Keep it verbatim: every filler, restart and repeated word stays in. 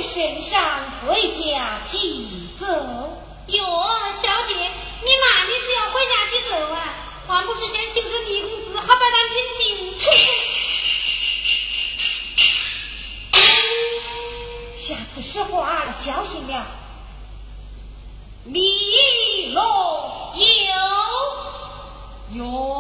身上回家去走。 哟，小姐，你哪里是要回家去走啊？还不是想求着李公子，好把咱成亲。 下次说话要小心了。李龙有有。